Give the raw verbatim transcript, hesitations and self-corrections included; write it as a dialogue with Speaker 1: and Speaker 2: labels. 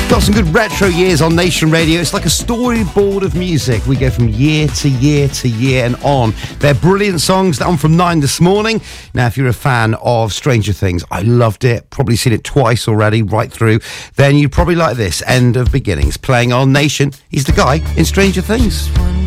Speaker 1: Got some good retro years on Nation Radio. It's like a storyboard of music. We go from year to year to year and on. They're brilliant songs. That one from nine this morning. Now, if you're a fan of Stranger Things, I loved it. Probably seen it twice already, right through. Then you'd probably like this, End of Beginnings, playing on Nation. He's the guy in Stranger Things.